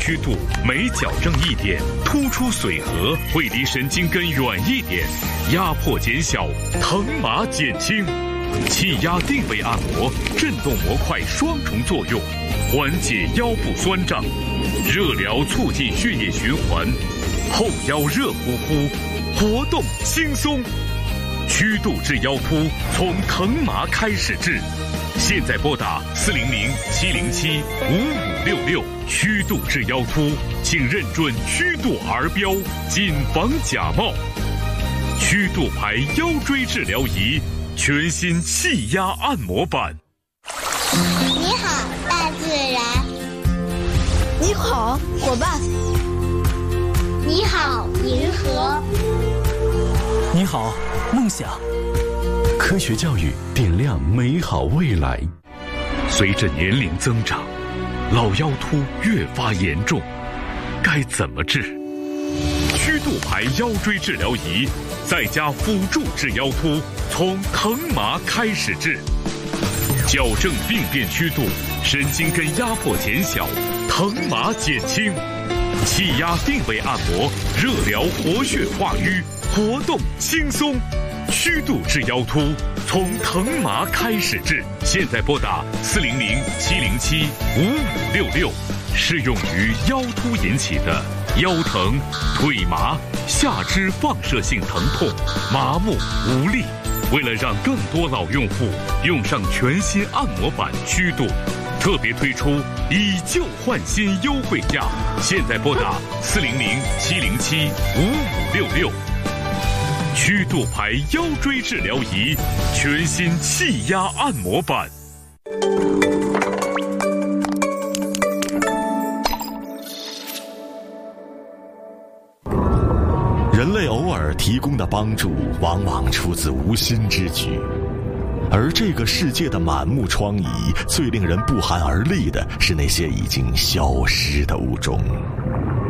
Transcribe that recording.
曲度，每矫正一点，突出髓核，会离神经根远一点，压迫减小，疼麻减轻。气压定位按摩，震动模块双重作用，缓解腰部酸胀，热疗促进血液循环，后腰热乎乎，活动轻松。曲度治腰突，从疼麻开始治。现在拨打400-707-5566，曲度治腰突，请认准曲度儿标，谨防假冒。曲度牌腰椎治疗仪，全新气压按摩版。 你好，大自然。 你好，伙伴。 你好，银河。 你好，梦想。 科学教育点亮美好未来。 随着年龄增长，老腰突越发严重，该怎么治？曲度牌腰椎治疗仪，在家辅助治腰突，从疼麻开始治。矫正病变曲度，神经根压迫减小，疼麻减轻。气压定位按摩，热疗活血化瘀，活动轻松。曲度治腰突，从疼麻开始治。现在拨打400-707-5566，适用于腰突引起的腰疼、腿麻、下肢放射性疼痛、麻木无力。为了让更多老用户用上全新按摩版曲度，特别推出以旧换新优惠价。现在拨打400-707-5566。曲度牌腰椎治疗仪，全新气压按摩版。 人类偶尔提供的帮助，往往出自无心之举。而这个世界的满目疮痍，最令人不寒而栗的是那些已经消失的物种。